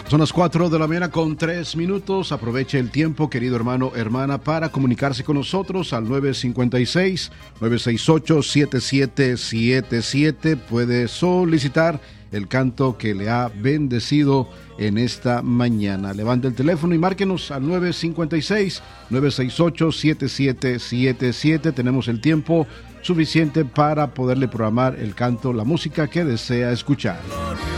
Son las 4 de la mañana con 3 minutos. Aproveche el tiempo, querido hermano, hermana, para comunicarse con nosotros al 956-968-7777. Puede solicitar el canto que le ha bendecido en esta mañana. Levante el teléfono y márquenos al 956-968-7777. Tenemos el tiempo suficiente para poderle programar el canto, la música que desea escuchar.